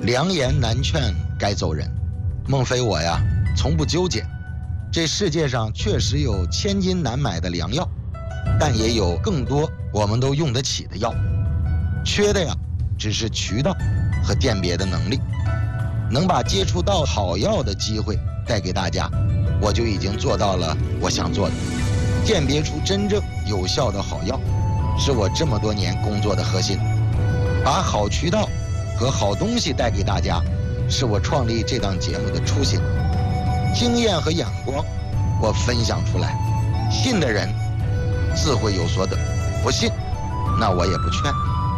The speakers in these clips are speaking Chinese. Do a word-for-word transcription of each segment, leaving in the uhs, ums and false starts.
良言难劝该走人。孟非我呀，从不纠结。这世界上确实有千金难买的良药，但也有更多我们都用得起的药。缺的呀，只是渠道和辨别的能力。能把接触到好药的机会带给大家，我就已经做到了我想做的。鉴别出真正有效的好药，是我这么多年工作的核心。把好渠道和好东西带给大家，是我创立这档节目的初心。经验和眼光，我分享出来，信的人自会有所得，不信，那我也不劝。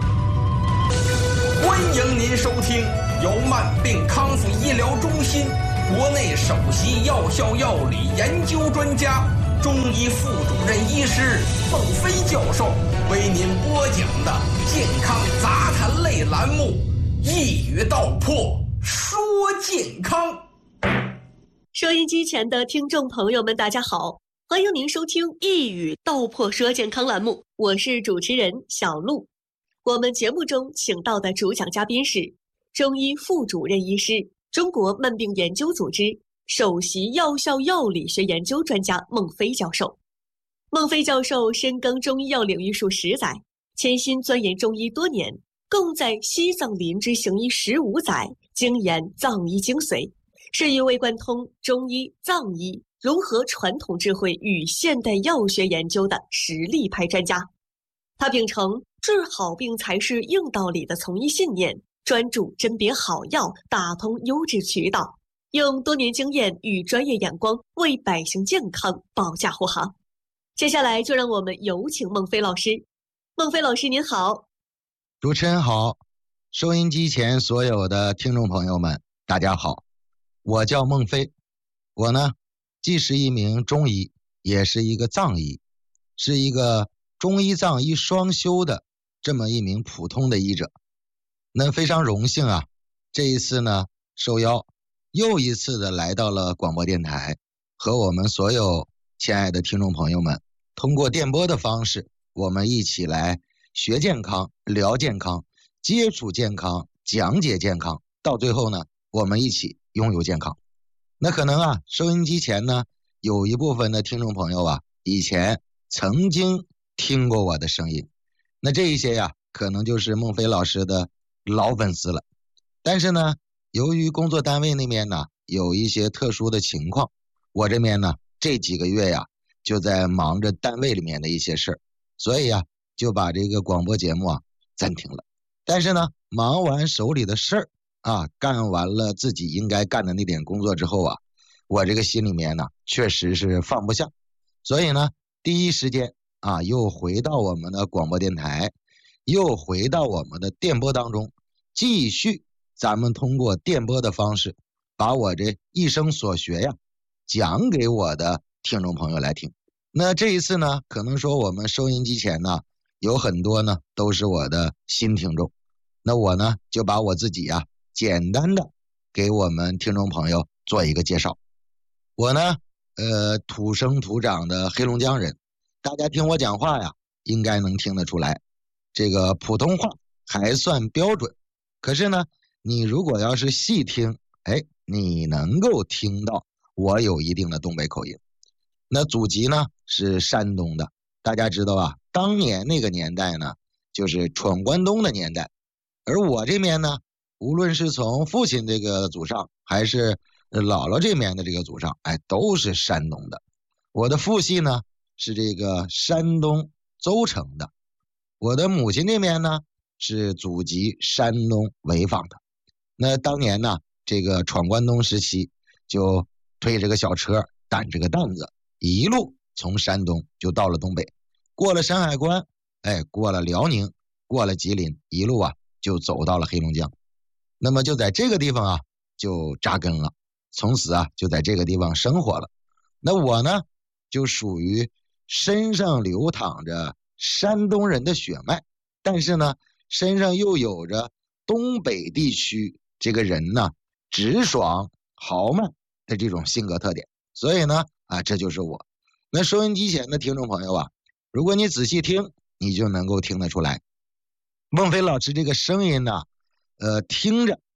欢迎您收听由慢病康复医疗中心国内首席药效药理研究专家、中医副主任医师孟非教授为您播讲的健康杂谈类栏目《一语道破说健康》。 收音机前的听众朋友们，大家好，欢迎您收听《一语道破说健康》栏目，我是主持人小璐。我们节目中请到的主讲嘉宾是中医副主任医师、中国慢病研究组织首席药效药理学研究专家孟非教授。孟非教授深耕中医药领域数十载，潜心钻研中医多年，共在西藏林之行医十五载，精研藏医精髓，是一位贯通中医、藏医，融合传统智慧与现代药学研究的实力派专家。他秉承治好病才是硬道理的从医信念，专注甄别好药，打通优质渠道，用多年经验与专业眼光为百姓健康保驾护航。接下来就让我们有请孟非老师。孟非老师您好。 主持人好，收音机前所有的听众朋友们大家好，我叫孟非。我呢既是一名中医，也是一个藏医，是一个中医藏医双修的这么一名普通的医者。那非常荣幸啊，这一次呢受邀又一次的来到了广播电台，和我们所有亲爱的听众朋友们通过电波的方式，我们一起来学健康、聊健康、接触健康、讲解健康，到最后呢我们一起拥有健康。那可能啊收音机前呢有一部分的听众朋友啊以前曾经听过我的声音，那这一些呀可能就是孟非老师的老粉丝了。但是呢由于工作单位那边呢有一些特殊的情况，我这边呢这几个月呀就在忙着单位里面的一些事儿，所以啊就把这个广播节目啊暂停了。但是呢忙完手里的事儿啊，干完了自己应该干的那点工作之后啊，我这个心里面呢确实是放不下，所以呢第一时间啊又回到我们的广播电台，又回到我们的电波当中，继续咱们通过电波的方式把我这一生所学呀讲给我的听众朋友来听。那这一次呢可能说我们收音机前呢有很多呢都是我的新听众，那我呢就把我自己呀简单的给我们听众朋友做一个介绍。我呢呃土生土长的黑龙江人，大家听我讲话呀应该能听得出来，这个普通话还算标准。可是呢你如果要是细听，哎，你能够听到我有一定的东北口音。那祖籍呢是山东的，大家知道啊，当年那个年代呢就是闯关东的年代，而我这边呢无论是从父亲这个祖上还是姥姥这边的这个祖上，哎，都是山东的。我的父系呢是这个山东邹城的，我的母亲这边呢是祖籍山东潍坊的。那当年呢这个闯关东时期，就推着个小车，担着个担子，一路从山东就到了东北，过了山海关，哎，过了辽宁，过了吉林，一路啊就走到了黑龙江。那么就在这个地方啊就扎根了，从此啊就在这个地方生活了。那我呢就属于身上流淌着山东人的血脉，但是呢身上又有着东北地区这个人呢直爽豪迈的这种性格特点，所以呢啊这就是我。那收音机前的听众朋友啊，如果你仔细听，你就能够听得出来，孟非老师这个声音呢呃听着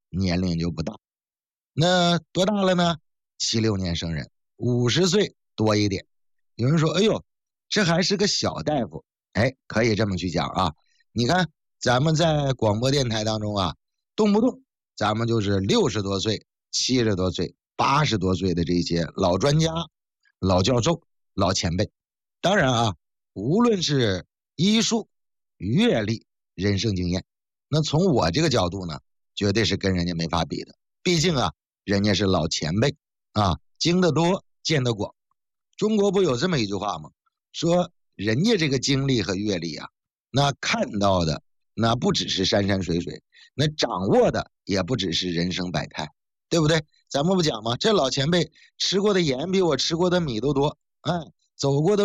年龄就不大。那多大了呢？七六年生人，五十岁多一点。有人说，哎呦，这还是个小大夫。哎，可以这么去讲啊。你看咱们在广播电台当中啊，动不动咱们就是六十多岁、七十多岁、八十多岁的这些老专家、老教授、老前辈。当然啊，无论是医术、阅历、人生经验，那从我这个角度呢，绝对是跟人家没法比的。毕竟啊，人家是老前辈啊，经得多，见得广。中国不有这么一句话吗？说人家这个经历和阅历啊，那看到的那不只是山山水水，那掌握的也不只是人生百态，对不对？咱们不讲吗？这老前辈吃过的盐比我吃过的米都多，哎，走过的